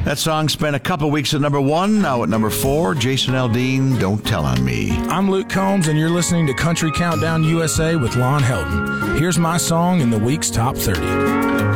That song spent a couple weeks at number 1, now at number 4. Jason Aldean, Don't Tell on Me. I'm Luke Combs, and you're listening to Country Countdown USA with Lon Helton. Here's my song in the week's top 30.